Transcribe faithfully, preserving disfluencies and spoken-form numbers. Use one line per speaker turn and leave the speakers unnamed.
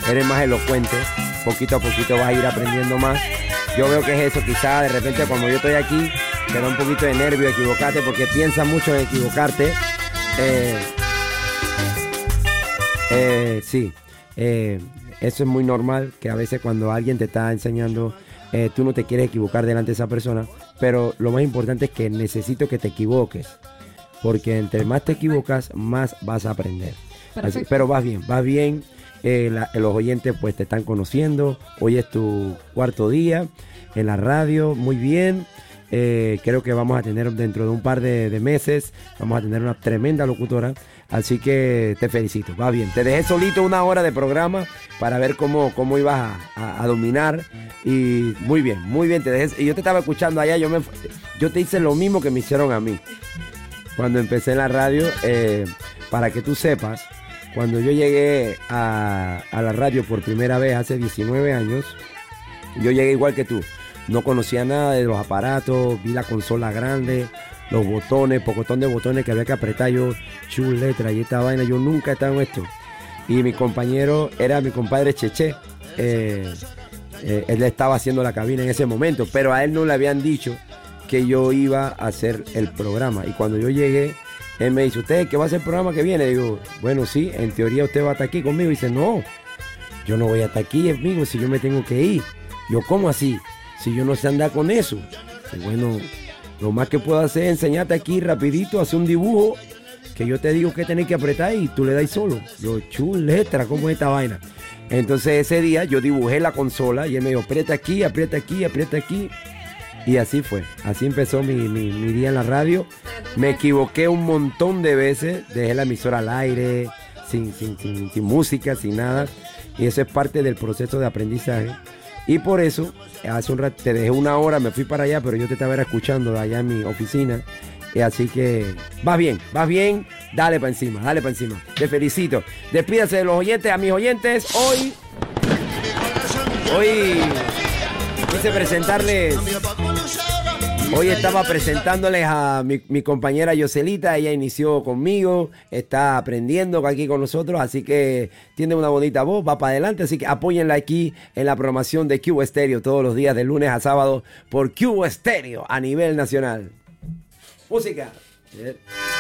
eres más elocuente, poquito a poquito vas a ir aprendiendo más. Yo veo que es eso, quizá de repente cuando yo estoy aquí, te da un poquito de nervio equivocarte porque piensas mucho en equivocarte. Eh, eh, sí, eh, eso es muy normal, que a veces cuando alguien te está enseñando, eh, tú no te quieres equivocar delante de esa persona, pero lo más importante es que necesito que te equivoques, porque entre más te equivocas, más vas a aprender. Así, pero vas bien, vas bien, eh, la, los oyentes pues te están conociendo, hoy es tu cuarto día en la radio, muy bien. Eh, creo que vamos a tener dentro de un par de, de meses, vamos a tener una tremenda locutora, así que te felicito, va bien. Te dejé solito una hora de programa para ver cómo, cómo ibas a, a, a dominar y muy bien, muy bien, te dejé, y yo te estaba escuchando allá, yo, me, yo te hice lo mismo que me hicieron a mí cuando empecé en la radio, eh, para que tú sepas, cuando yo llegué a, a la radio por primera vez hace diecinueve años, yo llegué igual que tú. No conocía nada de los aparatos, vi la consola grande, los botones, pocotón de botones que había que apretar. Yo, chuleta, y esta vaina, yo nunca he estado en esto. Y mi compañero era mi compadre Cheche. Eh, eh, él estaba haciendo la cabina en ese momento, pero a él no le habían dicho que yo iba a hacer el programa. Y cuando yo llegué, él me dice, ¿usted qué va a hacer el programa que viene? Digo, bueno, sí, en teoría usted va a estar aquí conmigo. Y dice, no, yo no voy a estar aquí, amigo, si yo me tengo que ir. Yo, ¿cómo así? Si yo no sé andar con eso. Bueno, lo más que puedo hacer es enseñarte aquí rapidito, hacer un dibujo que yo te digo que tenés que apretar y tú le das solo. Yo, chuleta, ¿cómo es esta vaina? Entonces ese día yo dibujé la consola y él me dijo, aprieta aquí, aprieta aquí, aprieta aquí. Y así fue, así empezó mi, mi, mi día en la radio. Me equivoqué un montón de veces, dejé la emisora al aire, sin, sin, sin, sin música, sin nada. Y eso es parte del proceso de aprendizaje. Y por eso, hace un rato, te dejé una hora, me fui para allá, pero yo te estaba escuchando allá en mi oficina. Y así que, vas bien, vas bien, dale para encima, dale para encima. Te felicito. Despídase de los oyentes, a mis oyentes. Hoy, hoy quise presentarles, hoy estaba presentándoles a mi, mi compañera Yoselita. Ella inició conmigo, está aprendiendo aquí con nosotros, así que tiene una bonita voz, va para adelante, así que apóyenla aquí en la programación de Q Stereo todos los días de lunes a sábado por Q Stereo a nivel nacional. Música.